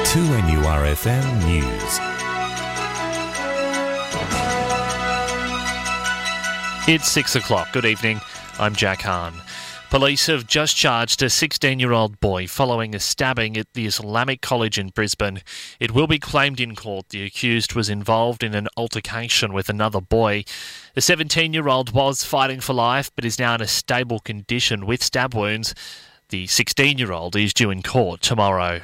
2NURFM News. It's 6 o'clock. Good evening. I'm Jack Hahn. Police have just charged a 16-year-old boy following a stabbing at the Islamic College in Brisbane. It will be claimed in court the accused was involved in an altercation with another boy. The 17-year-old was fighting for life but is now in a stable condition with stab wounds. The 16-year-old is due in court tomorrow.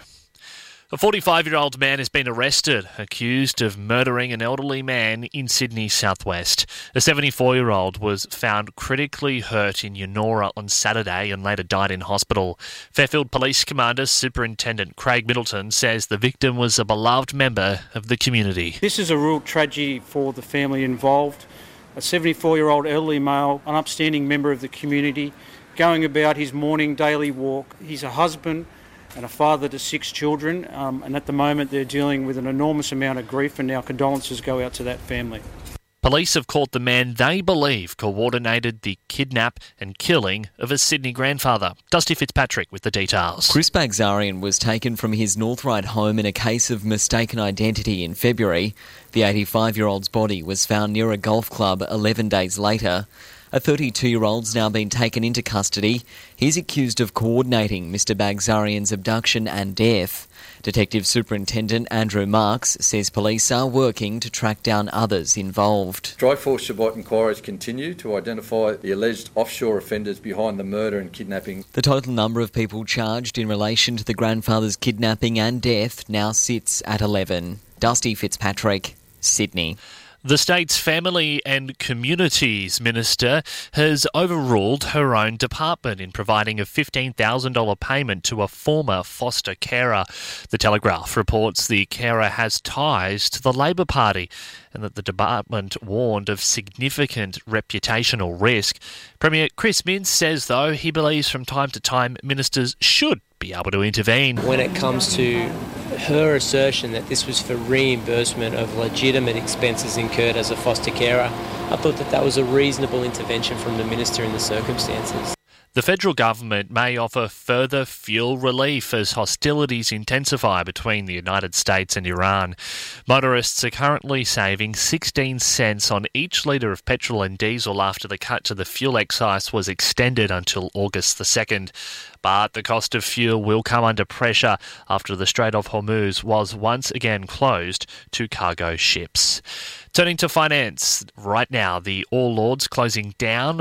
A 45-year-old man has been arrested, accused of murdering an elderly man in Sydney southwest. A 74-year-old was found critically hurt in Yennora on Saturday and later died in hospital. Fairfield Police Commander Superintendent Craig Middleton says the victim was a beloved member of the community. This is a real tragedy for the family involved. A 74-year-old elderly male, an upstanding member of the community, going about his morning daily walk. He's a husband and a father to 6 children, and at the moment they're dealing with an enormous amount of grief, and our condolences go out to that family. Police have caught the man they believe coordinated the kidnap and killing of a Sydney grandfather. Dusty Fitzpatrick with the details. Chris Bagzarian was taken from his North Ryde home in a case of mistaken identity in February. The 85-year-old's body was found near a golf club 11 days later. A 32-year-old's now been taken into custody. He's accused of coordinating Mr Bagzarian's abduction and death. Detective Superintendent Andrew Marks says police are working to track down others involved. Dry Force Shabbat inquiries continue to identify the alleged offshore offenders behind the murder and kidnapping. The total number of people charged in relation to the grandfather's kidnapping and death now sits at 11. Dusty Fitzpatrick, Sydney. The state's Family and Communities Minister has overruled her own department in providing a $15,000 payment to a former foster carer. The Telegraph reports the carer has ties to the Labor Party and that the department warned of significant reputational risk. Premier Chris Minns says, though, he believes from time to time ministers should be able to intervene. When it comes to her assertion that this was for reimbursement of legitimate expenses incurred as a foster carer, I thought that was a reasonable intervention from the minister in the circumstances. The federal government may offer further fuel relief as hostilities intensify between the United States and Iran. Motorists are currently saving 16 cents on each litre of petrol and diesel after the cut to the fuel excise was extended until August the 2nd. But the cost of fuel will come under pressure after the Strait of Hormuz was once again closed to cargo ships. Turning to finance, right now the All Ords closing down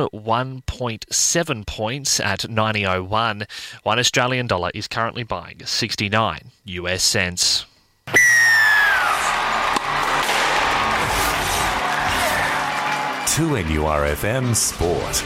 1.7 points at 90.01. One Australian dollar is currently buying 69 US cents. To NURFM Sport.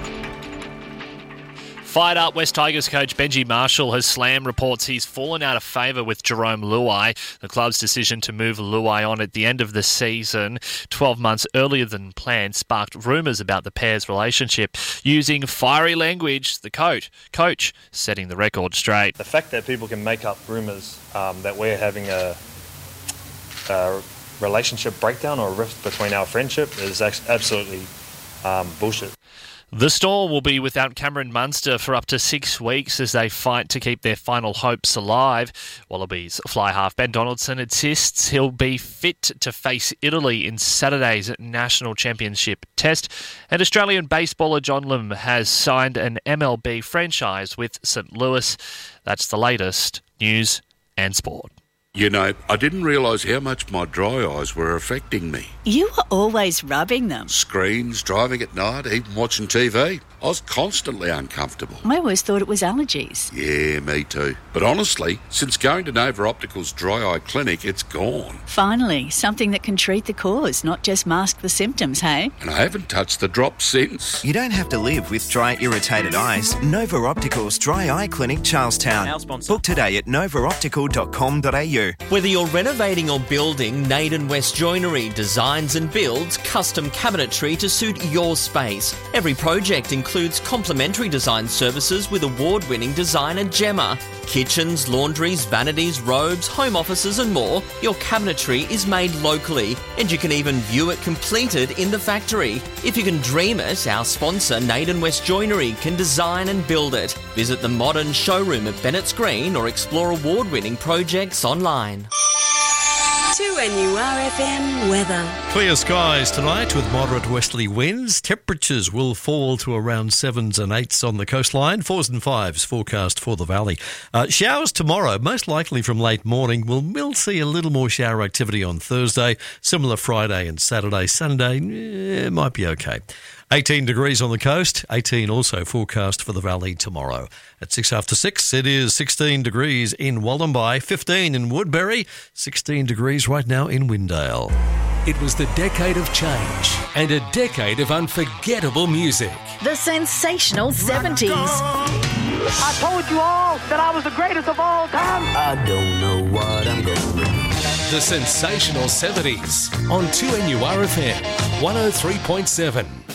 Fired up West Tigers coach Benji Marshall has slammed reports he's fallen out of favour with Jerome Luai. The club's decision to move Luai on at the end of the season, 12 months earlier than planned, sparked rumours about the pair's relationship. Using fiery language, the coach setting the record straight. The fact that people can make up rumours that we're having a relationship breakdown or a rift between our friendship is absolutely bullshit. The Storm will be without Cameron Munster for up to 6 weeks as they fight to keep their final hopes alive. Wallabies fly half Ben Donaldson insists he'll be fit to face Italy in Saturday's National Championship test. And Australian baseballer John Lim has signed an MLB franchise with St. Louis. That's the latest news and sport. You know, I didn't realise how much my dry eyes were affecting me. You were always rubbing them. Screens, driving at night, even watching TV. I was constantly uncomfortable. I always thought it was allergies. Yeah, me too. But honestly, since going to Nova Optical's dry eye clinic, it's gone. Finally, something that can treat the cause, not just mask the symptoms, hey? And I haven't touched the drops since. You don't have to live with dry, irritated eyes. Nova Optical's Dry Eye Clinic, Charlestown. Our sponsor. Book today at novaoptical.com.au. Whether you're renovating or building, Naden West Joinery designs and builds custom cabinetry to suit your space. Every project includes includes complimentary design services with award-winning designer Gemma. Kitchens, laundries, vanities, robes, home offices and more. Your cabinetry is made locally, and you can even view it completed in the factory. If you can dream it, our sponsor Naden West Joinery can design and build it. Visit the modern showroom at Bennett's Green or explore award-winning projects online. 2NURFM weather. Clear skies tonight with moderate westerly winds. Temperatures will fall to around 7s and 8s on the coastline. 4s and 5s forecast for the valley. Showers tomorrow, most likely from late morning. We'll see a little more shower activity on Thursday. Similar Friday and Saturday. Sunday, it might be okay. 18 degrees on the coast, 18 also forecast for the valley tomorrow. At 6 after 6, it is 16 degrees in Wallumbye, 15 in Woodbury, 16 degrees right now in Windale. It was the decade of change and a decade of unforgettable music. The sensational 70s. I told you all that I was the greatest of all time. I don't know what I'm going to do. The sensational 70s on 2NURFM 103.7.